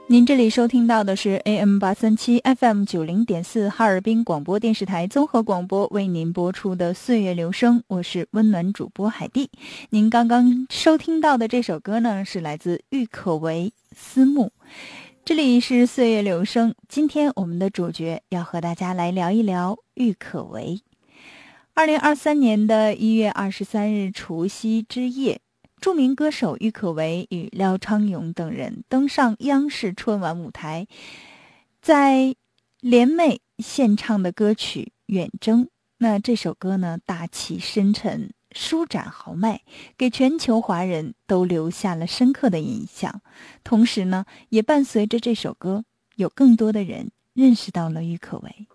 您这里收听到的是 AM837 FM90.4 哈尔滨广播电视台综合广播为您播出的岁月留声，我是温暖主播海蒂。您刚刚收听到的这首歌呢，是来自郁可唯《思慕》。这里是岁月留声，今天我们的主角要和大家来聊一聊郁可唯。2023年的1月23日除夕之夜，著名歌手郁可唯与廖昌永等人登上央视春晚舞台，在联袂献唱的歌曲《远征》。那这首歌呢，大气深沉，舒展豪迈，给全球华人都留下了深刻的印象。同时呢，也伴随着这首歌，有更多的人认识到了郁可唯。